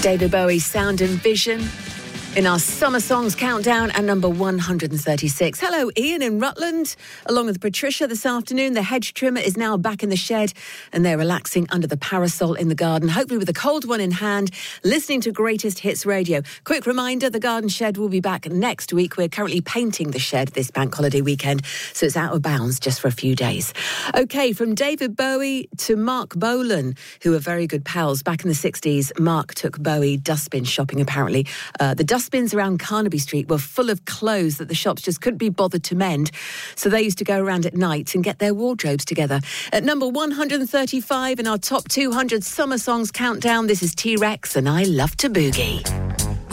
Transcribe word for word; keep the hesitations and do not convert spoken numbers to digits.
David Bowie's Sound and Vision in our Summer Songs Countdown at number one hundred thirty-six. Hello, Ian in Rutland, along with Patricia this afternoon. The hedge trimmer is now back in the shed and they're relaxing under the parasol in the garden, hopefully with a cold one in hand, listening to Greatest Hits Radio. Quick reminder, the garden shed will be back next week. We're currently painting the shed this bank holiday weekend, so it's out of bounds just for a few days. OK, from David Bowie to Mark Bolan, who are very good pals. Back in the sixties, Mark took Bowie dustbin shopping, apparently. Uh, the dustbin Dustbins around Carnaby Street were full of clothes that the shops just couldn't be bothered to mend. So they used to go around at night and get their wardrobes together. At number one hundred thirty-five in our top two hundred Summer Songs Countdown, this is T-Rex and I Love to Boogie.